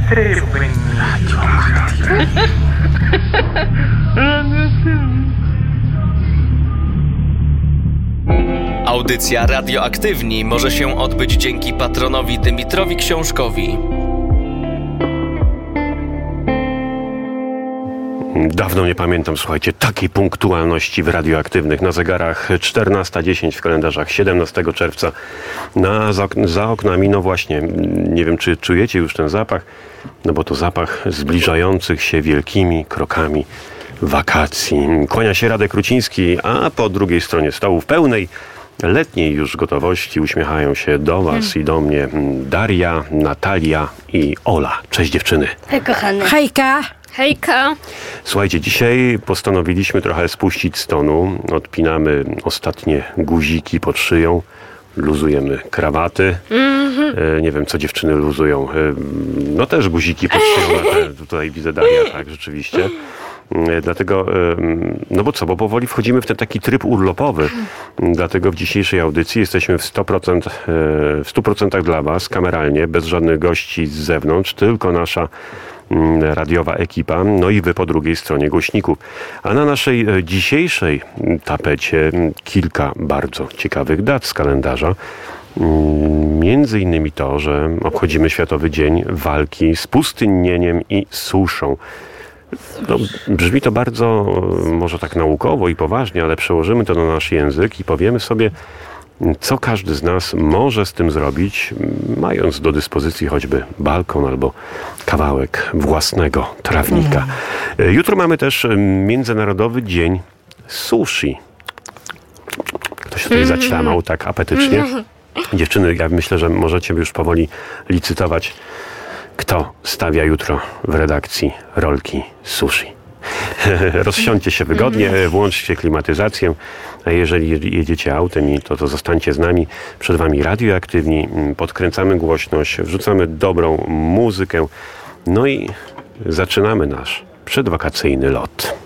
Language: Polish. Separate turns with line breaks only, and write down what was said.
Audycja Radioaktywni może się odbyć dzięki patronowi Dymitrowi Książkowi.
Dawno nie pamiętam, słuchajcie, takiej punktualności w Radioaktywnych. Na zegarach 14:10, w kalendarzach 17 czerwca. Za oknami, no właśnie, nie wiem, czy czujecie już ten zapach, no bo to zapach zbliżających się wielkimi krokami wakacji. Kłania się Radek Ruciński, a po drugiej stronie stołu w pełnej letniej już gotowości uśmiechają się do was i do mnie Daria, Natalia i Ola. Cześć dziewczyny.
Hej kochany.
Hejka.
Hejka.
Słuchajcie, dzisiaj postanowiliśmy trochę spuścić z tonu. Odpinamy ostatnie guziki pod szyją. Luzujemy krawaty. Nie wiem, co dziewczyny luzują. No też guziki pod szyją. Tutaj widzę Daria, tak, rzeczywiście. Dlatego, no bo co, bo powoli wchodzimy w ten taki tryb urlopowy. Dlatego w dzisiejszej audycji jesteśmy w 100% dla was, kameralnie, bez żadnych gości z zewnątrz, tylko nasza radiowa ekipa, no i wy po drugiej stronie głośników. A na naszej dzisiejszej tapecie kilka bardzo ciekawych dat z kalendarza. Między innymi to, że obchodzimy Światowy Dzień Walki z Pustynnieniem i Suszą. No, brzmi to bardzo, może tak naukowo i poważnie, ale przełożymy to na nasz język i powiemy sobie, co każdy z nas może z tym zrobić, mając do dyspozycji choćby balkon albo kawałek własnego trawnika. Jutro mamy też Międzynarodowy Dzień Sushi. Ktoś tutaj zaćlamał tak apetycznie. Dziewczyny, ja myślę, że możecie już powoli licytować, kto stawia jutro w redakcji rolki sushi. Rozsiądźcie się wygodnie, włączcie klimatyzację, a jeżeli jedziecie autem, to zostańcie z nami. Przed wami Radioaktywni, podkręcamy głośność, wrzucamy dobrą muzykę, no i zaczynamy nasz przedwakacyjny lot.